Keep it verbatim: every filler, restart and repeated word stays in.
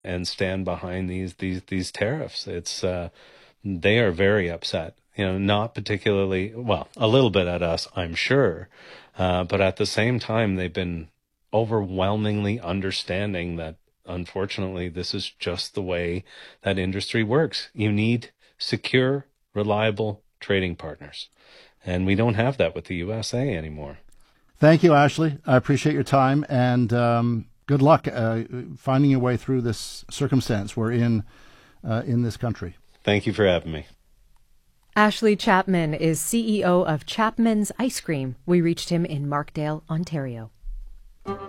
and stand behind these these these tariffs. It's uh, they are very upset. You know, not particularly, well, a little bit at us, I'm sure, uh, but at the same time, they've been overwhelmingly understanding that, unfortunately, this is just the way that industry works. You need secure, reliable trading partners, and we don't have that with the U S A anymore. Thank you, Ashley. I appreciate your time, and um, good luck uh, finding your way through this circumstance we're in uh, in this country. Thank you for having me. Ashley Chapman is C E O of Chapman's Ice Cream. We reached him in Markdale, Ontario.